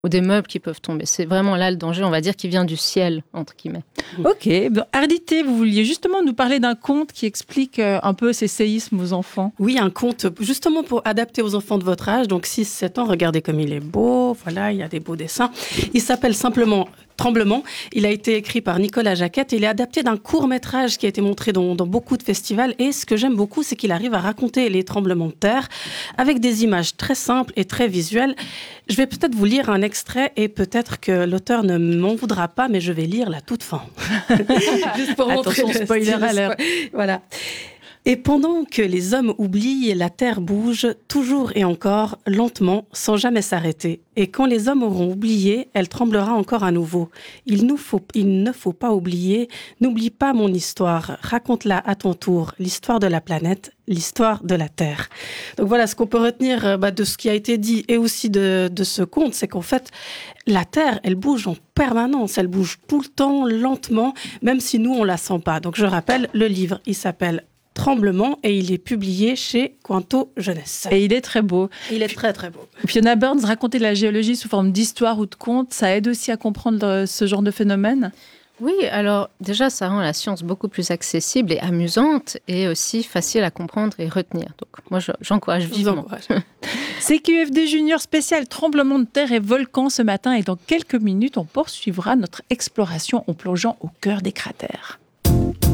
ou des meubles qui peuvent tomber. C'est vraiment là le danger, on va dire, qui vient du ciel, entre guillemets. Ok. Ardité, vous vouliez justement nous parler d'un conte qui explique un peu ces séismes aux enfants. Oui, un conte justement pour adapter aux enfants de votre âge, donc 6-7 ans. Regardez comme il est beau, voilà, il y a des beaux dessins. Il s'appelle simplement Tremblement. Il a été écrit par Nicolas Jacquette. Il est adapté d'un court-métrage qui a été montré dans beaucoup de festivals. Et ce que j'aime beaucoup, c'est qu'il arrive à raconter les tremblements de terre avec des images très simples et très visuelles. Je vais peut-être vous lire un extrait et peut-être que l'auteur ne m'en voudra pas, mais je vais lire la toute fin. Juste pour montrer Attention, spoiler alert. Voilà. Et pendant que les hommes oublient, la terre bouge toujours et encore, lentement, sans jamais s'arrêter. Et quand les hommes auront oublié, elle tremblera encore à nouveau. Il ne faut pas oublier, n'oublie pas mon histoire, raconte-la à ton tour, l'histoire de la planète, l'histoire de la Terre. Donc voilà, ce qu'on peut retenir de ce qui a été dit et aussi de ce conte, c'est qu'en fait, la Terre, elle bouge en permanence, elle bouge tout le temps, lentement, même si nous, on la sent pas. Donc je rappelle, le livre, il s'appelle Tremblement et il est publié chez Quanto Jeunesse. Et il est très beau. Il est très très beau. Fiona Burns, raconter la géologie sous forme d'histoire ou de conte, ça aide aussi à comprendre ce genre de phénomène ? Oui, alors déjà, ça rend la science beaucoup plus accessible et amusante et aussi facile à comprendre et retenir. Donc moi, j'encourage vivement. CQFD Junior spécial tremblement de terre et volcan ce matin. Et dans quelques minutes, on poursuivra notre exploration en plongeant au cœur des cratères.